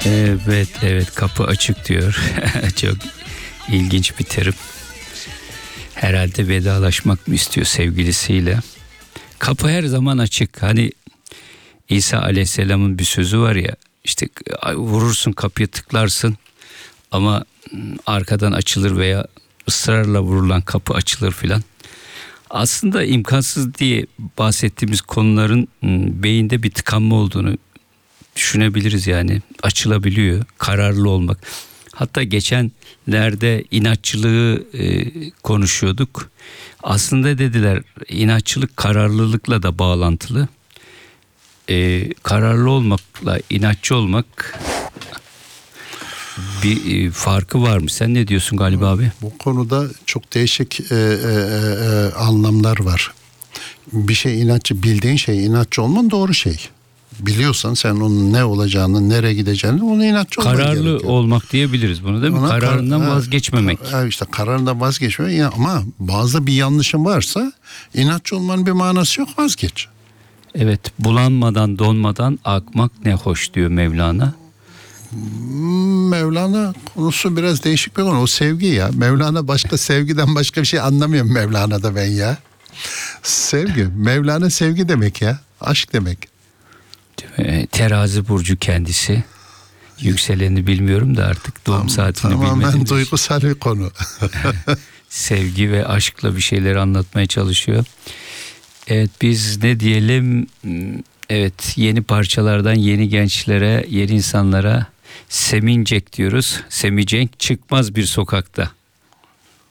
Evet, evet, kapı açık diyor. Çok ilginç bir terim. Herhalde vedalaşmak mı istiyor sevgilisiyle? Kapı her zaman açık. Hani İsa Aleyhisselam'ın bir sözü var ya, işte vurursun kapıyı, tıklarsın ama arkadan açılır veya ısrarla vurulan kapı açılır filan. Aslında imkansız diye bahsettiğimiz konuların beyinde bir tıkanma olduğunu düşünebiliriz yani. Açılabiliyor. Kararlı olmak. Hatta geçenlerde inatçılığı konuşuyorduk. Aslında dediler inatçılık kararlılıkla da bağlantılı. Kararlı olmakla inatçı olmak bir farkı var mı? Sen ne diyorsun Galip abi? Bu konuda çok değişik anlamlar var. Bir şey inatçı, bildiğin şey inatçı olman doğru şey. Biliyorsan sen onun ne olacağını, nereye gideceğini, ona inatçı olman Kararlı gerekiyor. olmak diyebiliriz bunu, değil mi? Kararından vazgeçmemek. İşte kararından vazgeçmemek ama bazı bir yanlışın varsa inatçı olmanın bir manası yok, vazgeç. Evet, bulanmadan donmadan akmak ne hoş diyor Mevlana. Mevlana konusu biraz değişik bir konu. O sevgi ya. Mevlana başka, sevgiden başka bir şey anlamıyorum Mevlana'da ben ya. Sevgi. Mevlana sevgi demek ya. Aşk demek. Terazi burcu kendisi. Yükseleni bilmiyorum da artık doğum saatini bilmediğim Tamamen için. duygusal bir konu. Sevgi ve aşkla bir şeyler anlatmaya çalışıyor. Evet, biz ne diyelim? Evet, yeni parçalardan yeni gençlere, yeni insanlara Semincek diyoruz. Semicenk çıkmaz bir sokakta.